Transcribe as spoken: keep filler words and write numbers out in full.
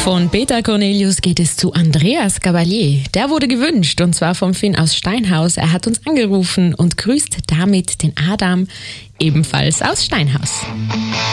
Von Peter Cornelius geht es zu Andreas Gabalier. Der wurde gewünscht, und zwar vom Finn aus Steinhaus. Er hat uns angerufen und grüßt damit den Adam, ebenfalls aus Steinhaus.